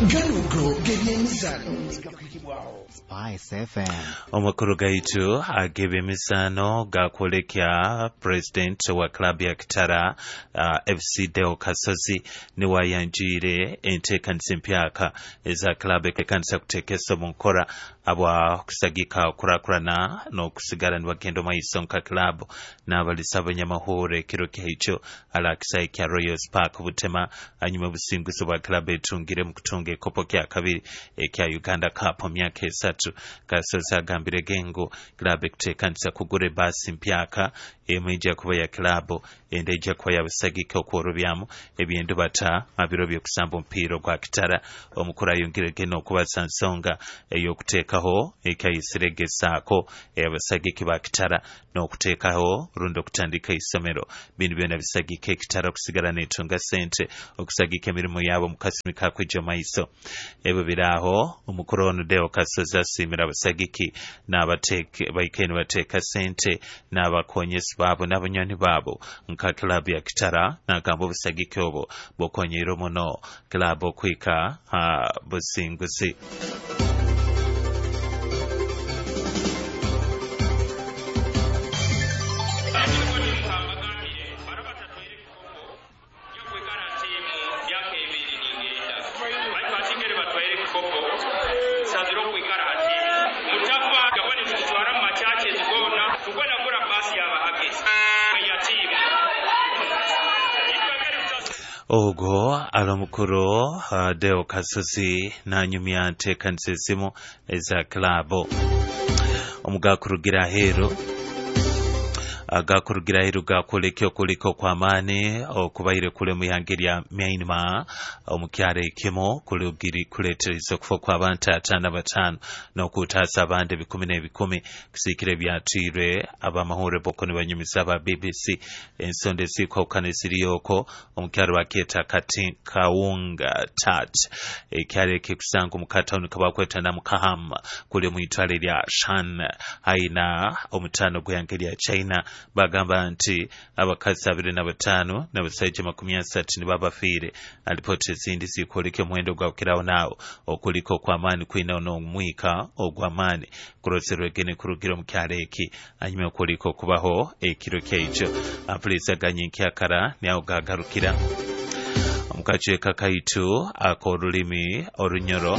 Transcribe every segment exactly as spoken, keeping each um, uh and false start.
Galugo gebyemizano Spice F M. Omakuru gaitu agebe emisano gakolekya president wa club ya Kitara uh, F C Deo Kasozi niwa yanjire entekanisa empyaka eza club ekekanisa kutekesa mu nkora abwa kusagika okurakurana n'okusigala nibagenda maiso nka club n'abalisa abanyamahoro ekiro kyekyo alakisa kya Royal Park Butema anyuma businguzi bwa club etungire mu kutunga ekopo kya kabiri ekya Uganda Cup myaka esatu Kasozi agambire gengo club ekutekanisa kugura basi mpyaka emweja kuba ya club endeja kwa yabasagika okworobyamu ebyendu bata abiro byokusamba mpiro gwa Kitara omukura yongirege n'okubaza nsonga ey'okuteekaho ekyayiseregesaako eyabasagiki ba Kitara n'okuteekaho rundo okutandika isomero bintu byonna bisagika Kitara okusigala n'etunga sente okusagika emirimu yabo mu kasumi kakwejo maiso ebyo biraaho omukuru ono Deo Kasozi asimira abasagiki n'abateeke baikeni bateeka sente n'abakonyesi baabo n'abanyoni baabo nka club ya Kitara n'agamba obusagiki obwo bukonyera muno club okwika uh, businguzi. Ogo alomukuru uh, Deo Kasozi nanyumya ntekanisa ezimu eza club omugakurugira hero agakurugira hero gakolekya okuliko kw'amaani okubaire kule mu yange lya Myanmar omukyala ekimo kulugiri kuletereza okufa kw'abantu ataano batano n'okutaasa abandi ebikumi n'ebikumi kusiikire byatiirwe abamahoro boko ne banyumiza aba B B C ensonda ezikwawukana eziriyoko omukyala wakeeta kati Kawunga Tat ekyala ekikusanga omukatawuni kabakwetana mu Kahama kule mu itwale lya Shan aina omutano gweyange lya China bagamba nti abakazi abiri na batano n'abasajja makumi asatu ne babafiire alipoti ezindi zikoleka omuwendo gwawukirawo naawo okuliko okw'amaani kwina n'omwika ogw'amaani kuloserwegene kurugira mu kyalo eki anyuma okuliko okubaho ekiro kyekyo ampulizaganya enkyakara nyawo gagarukira omukacweka kaitu ak'olulimi olunyoro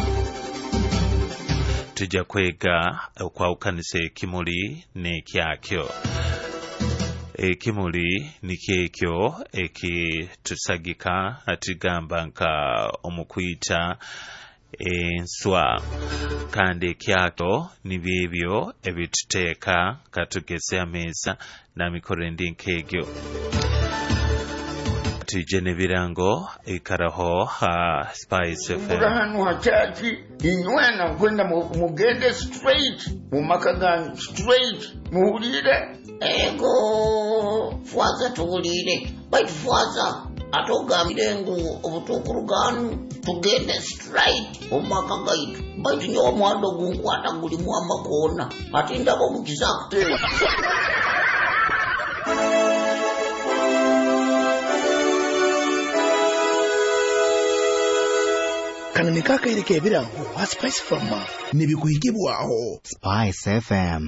tujja kwega okwawukanisa ekimuli n'ekyakyo. Ekimuli nikyekyo ekitusagika atigamba nka omukuyita enswa kandi ekyakyo nibyebyo ebituteeka katugeze ameeza n'amikoro endi nk'egyo tujje n'ebirango ekaraho ha Spice F M. Hano hachachi inywena kwenda mugende straight mu maka ganyu straight muhulire ego fwaza tuwulire baitu fwaza atogambire ngu obutukuru ganu tugende straight mu maka gaitu baitu nyo omwando gunkwata gulimu amakoona ati ndabo mukizakutera kanani kakairike ebirango wa Spice Farmer nibikuhigibwaho Spice F M.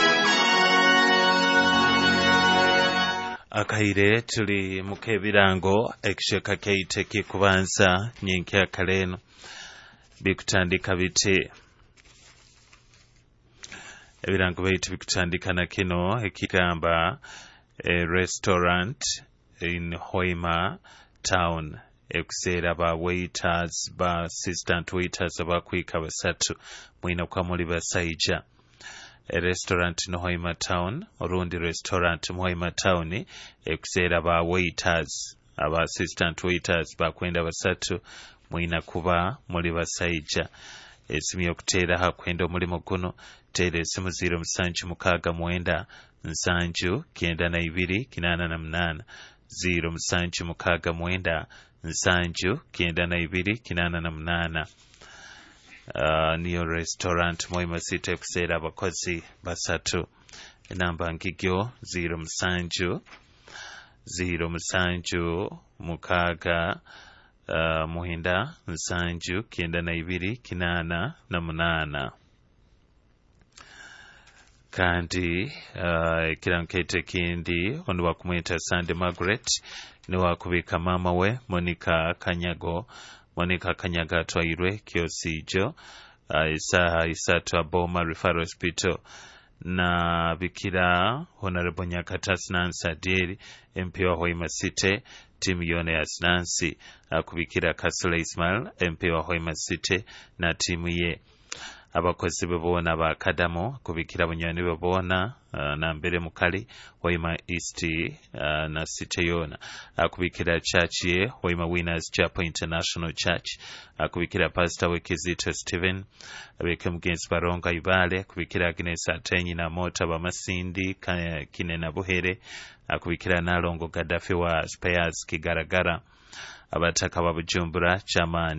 Akaire tuli mukebirango ekisheka keite kikubanza nyinki akaleno bikutandika biti ebirango baitu bikutandika na kino ekigamba a restaurant in Hoima town ekuseera ba waiters ba assistant waiters abakwika basatu mwina kwa muli basaija a restaurant in Hoima town orundi restaurant mu Hoima town ekuseera ba waiters aba assistant waiters bakwenda basatu mwina kuba muli basaija esimu yokuteera hakwenda omulimo guno teera esimu ziro musanju mukaaga mwenda nsanju kenda na ibiri kinaana na munaana ziro musanju mukaaga mwenda nsanju kenda na ibiri kinaana na munaana. Uh, niyo restaurant Moima City ekuseera abakozi basatu enamba ngigyo ziro musanju ziro musanju mukaaga uh, muhinda nsanju kenda na ibiri kinana na munana kandi uh, ekirankete kindi ono bakumweta Sande Margaret ni wakubika mama we Monica Kanyago. Monica Kanyago atwairwe Kyosijo uh, isaha isatu Aboma Referral Hospital na bikira Honorable Nyakatas Nancy Adieri M P wa Hoima City timu yone ya Nancy uh, kubikira Kasula Ismail M P wa Hoima City na timu ye abakozi bebona ba Kadamo kubikira bunyani bebona uh, na mbere mukali Hoima East uh, na City yona uh, kubikira church ye Hoima Winners Chapel International Church uh, kubikira Pastor Wekizito Steven abeke mugenzi baronga ibale kubikira Agnes Atenyi na Mota Bamasindi kine na Buhere uh, kubikira Nalongo Gaddafi wa Spares Kigaragara abataka babujumbura chama